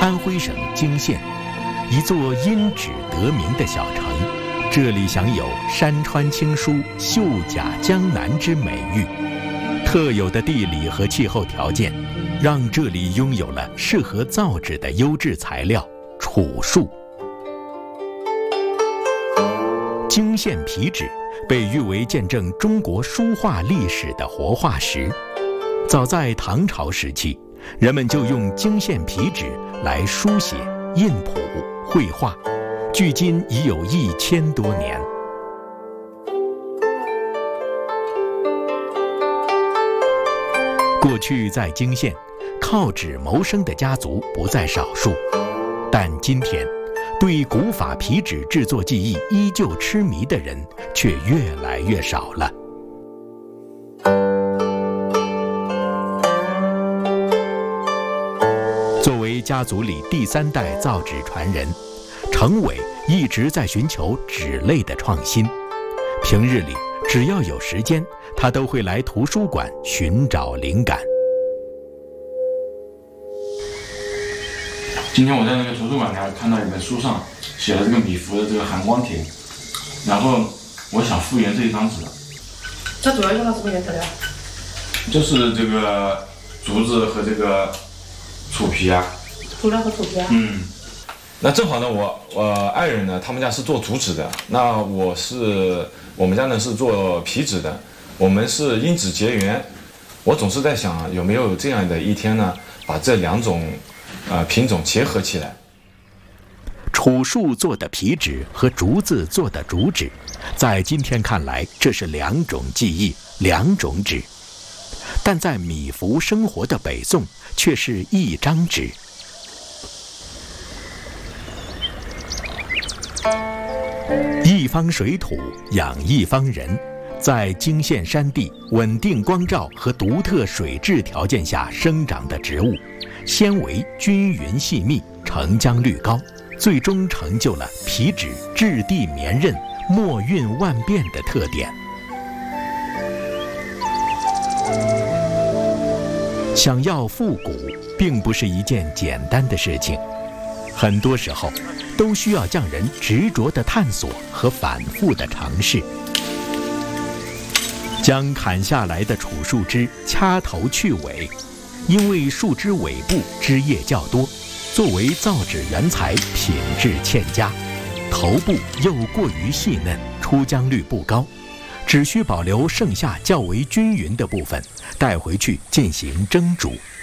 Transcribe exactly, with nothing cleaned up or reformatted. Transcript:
安徽省泾县，一座因纸得名的小城，这里享有山川青疏、秀甲江南之美誉。特有的地理和气候条件，让这里拥有了适合造纸的优质材料——楚树。泾县皮纸被誉为见证中国书画历史的活化石。早在唐朝时期，人们就用泾县皮纸来书写、印谱、绘画，距今已有一千多年。过去在泾县，靠纸谋生的家族不在少数，但今天，对古法皮纸制作技艺依旧痴迷的人却越来越少了。作为家族里第三代造纸传人，程伟一直在寻求纸类的创新。平日里，只要有时间，他都会来图书馆寻找灵感。 今天我在那个图书馆呢，看到一本书上写了这个米芾的这个含光帖，然后我想复原这一张纸。 它主要用到什么原材料？ 就是这个竹子和这个楚皮啊。 竹料和楚皮啊。 嗯。 那正好呢，我我爱人呢，他们家是做竹纸的，那我是我们家呢是做皮纸的，我们是因纸结缘。我总是在想，有没有这样的一天呢，把这两种呃品种结合起来。 楚树做的皮纸和竹子做的竹纸，在今天看来，这是两种技艺，两种纸，但在米芾生活的北宋，却是一张纸。一方水土养一方人，在泾县山地稳定光照和独特水质条件下生长的植物，纤维均匀细密，成浆率高，最终成就了皮纸质地绵韧、墨韵万变的特点。想要复古，并不是一件简单的事情，很多时候都需要匠人执着的探索和反复的尝试。将砍下来的楚树枝掐头去尾，因为树枝尾部枝叶较多，作为造纸原材品质欠佳，头部又过于细嫩，出浆率不高，只需保留剩下较为均匀的部分，带回去进行蒸煮。